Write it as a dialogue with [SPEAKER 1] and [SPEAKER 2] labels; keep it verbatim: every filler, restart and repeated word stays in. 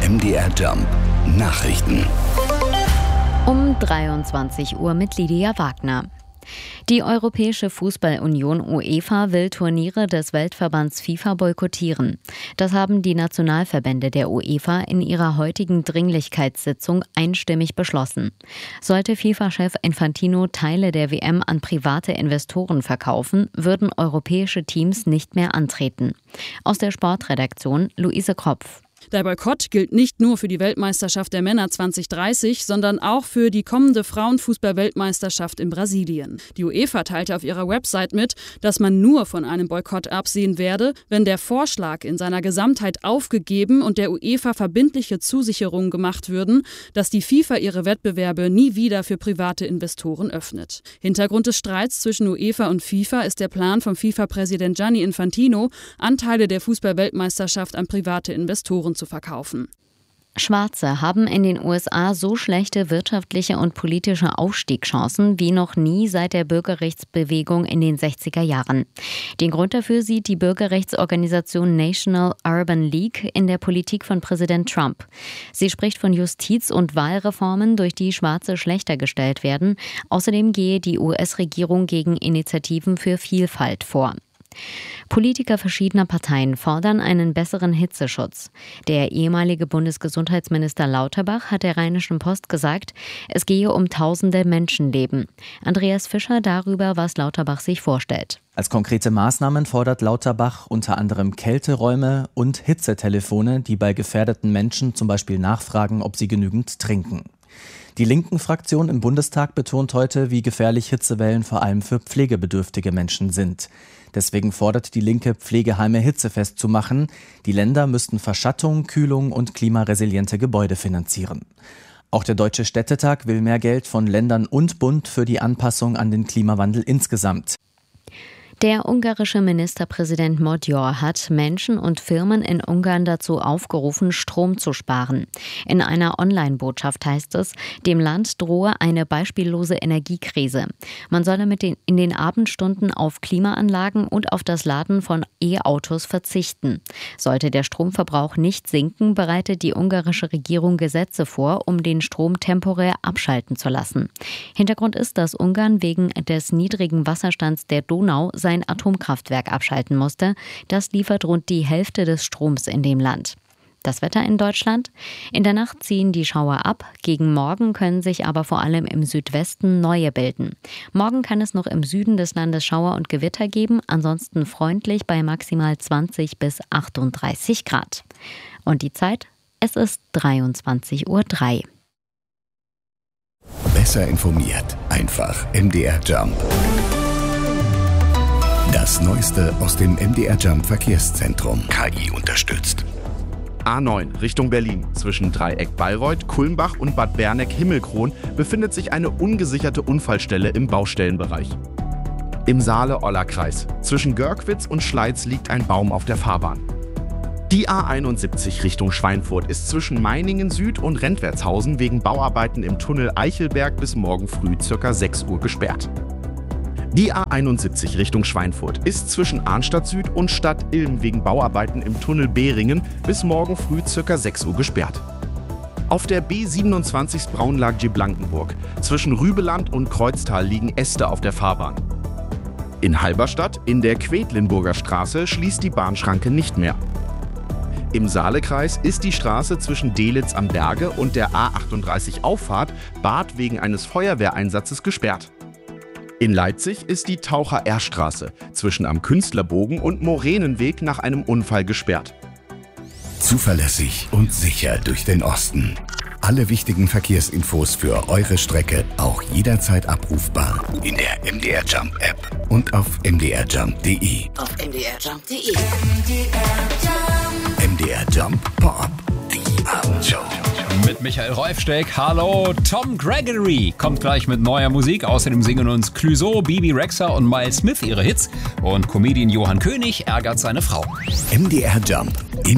[SPEAKER 1] M D R Jump Nachrichten.
[SPEAKER 2] Um dreiundzwanzig Uhr mit Lydia Wagner. Die Europäische Fußballunion UEFA will Turniere des Weltverbands FIFA boykottieren. Das haben die Nationalverbände der UEFA in ihrer heutigen Dringlichkeitssitzung einstimmig beschlossen. Sollte FIFA-Chef Infantino Teile der W M an private Investoren verkaufen, würden europäische Teams nicht mehr antreten. Aus der Sportredaktion Luise Kropf.
[SPEAKER 3] Der Boykott gilt nicht nur für die Weltmeisterschaft der Männer zwanzig dreißig, sondern auch für die kommende Frauenfußball-Weltmeisterschaft in Brasilien. Die UEFA teilte auf ihrer Website mit, dass man nur von einem Boykott absehen werde, wenn der Vorschlag in seiner Gesamtheit aufgegeben und der UEFA verbindliche Zusicherungen gemacht würden, dass die FIFA ihre Wettbewerbe nie wieder für private Investoren öffnet. Hintergrund des Streits zwischen UEFA und FIFA ist der Plan von FIFA-Präsident Gianni Infantino, Anteile der Fußball-Weltmeisterschaft an private Investoren zu verkaufen.
[SPEAKER 2] Schwarze haben in den U S A so schlechte wirtschaftliche und politische Aufstiegschancen wie noch nie seit der Bürgerrechtsbewegung in den sechziger Jahren. Den Grund dafür sieht die Bürgerrechtsorganisation National Urban League in der Politik von Präsident Trump. Sie spricht von Justiz- und Wahlreformen, durch die Schwarze schlechter gestellt werden. Außerdem gehe die U S-Regierung gegen Initiativen für Vielfalt vor. Politiker verschiedener Parteien fordern einen besseren Hitzeschutz. Der ehemalige Bundesgesundheitsminister Lauterbach hat der Rheinischen Post gesagt, es gehe um tausende Menschenleben. Andreas Fischer darüber, was Lauterbach sich vorstellt.
[SPEAKER 4] Als konkrete Maßnahmen fordert Lauterbach unter anderem Kälteräume und Hitzetelefone, die bei gefährdeten Menschen zum Beispiel nachfragen, ob sie genügend trinken. Die Linken-Fraktion im Bundestag betont heute, wie gefährlich Hitzewellen vor allem für pflegebedürftige Menschen sind. Deswegen fordert die Linke, Pflegeheime hitzefest zu machen. Die Länder müssten Verschattung, Kühlung und klimaresiliente Gebäude finanzieren. Auch der Deutsche Städtetag will mehr Geld von Ländern und Bund für die Anpassung an den Klimawandel insgesamt.
[SPEAKER 2] Der ungarische Ministerpräsident Magyar hat Menschen und Firmen in Ungarn dazu aufgerufen, Strom zu sparen. In einer Online-Botschaft heißt es, dem Land drohe eine beispiellose Energiekrise. Man solle mit den, in den Abendstunden auf Klimaanlagen und auf das Laden von E-Autos verzichten. Sollte der Stromverbrauch nicht sinken, bereitet die ungarische Regierung Gesetze vor, um den Strom temporär abschalten zu lassen. Hintergrund ist, dass Ungarn wegen des niedrigen Wasserstands der Donau sein Atomkraftwerk abschalten musste. Das liefert rund die Hälfte des Stroms in dem Land. Das Wetter in Deutschland? In der Nacht ziehen die Schauer ab. Gegen Morgen können sich aber vor allem im Südwesten neue bilden. Morgen kann es noch im Süden des Landes Schauer und Gewitter geben. Ansonsten freundlich bei maximal zwanzig bis achtunddreißig Grad. Und die Zeit? Es ist dreiundzwanzig Uhr drei.
[SPEAKER 1] Besser informiert. Einfach M D R Jump. Das Neueste aus dem M D R Jump Verkehrszentrum. K I unterstützt.
[SPEAKER 5] A neun Richtung Berlin. Zwischen Dreieck Bayreuth, Kulmbach und Bad Berneck-Himmelkron befindet sich eine ungesicherte Unfallstelle im Baustellenbereich. Im Saale-Oller-Kreis. Zwischen Görkwitz und Schleiz liegt ein Baum auf der Fahrbahn. Die A einundsiebzig Richtung Schweinfurt ist zwischen Meiningen Süd und Rentwertshausen wegen Bauarbeiten im Tunnel Eichelberg bis morgen früh ca. sechs Uhr gesperrt. Die A einundsiebzig Richtung Schweinfurt ist zwischen Arnstadt Süd und Stadt Ilm wegen Bauarbeiten im Tunnel Behringen bis morgen früh ca. sechs Uhr gesperrt. Auf der B siebenundzwanzig Braunlage-Blankenburg zwischen Rübeland und Kreuztal liegen Äste auf der Fahrbahn. In Halberstadt in der Quedlinburger Straße schließt die Bahnschranke nicht mehr. Im Saalekreis ist die Straße zwischen Delitzsch am Berge und der A achtunddreißig Auffahrt Bad wegen eines Feuerwehreinsatzes gesperrt. In Leipzig ist die Taucher-R-Straße zwischen am Künstlerbogen und Moränenweg nach einem Unfall gesperrt.
[SPEAKER 1] Zuverlässig und sicher durch den Osten. Alle wichtigen Verkehrsinfos für eure Strecke auch jederzeit abrufbar in der M D R Jump App und auf m d r jump punkt d e.
[SPEAKER 6] Auf m d r jump punkt d e.
[SPEAKER 1] M D R Jump Pop, die Abendshow.
[SPEAKER 7] Mit Michael Reufsteck. Hallo, Tom Gregory kommt gleich mit neuer Musik. Außerdem singen uns Clouseau, Bibi Rexha und Miles Smith ihre Hits. Und Comedian Johann König ärgert seine Frau.
[SPEAKER 1] M D R Jump. In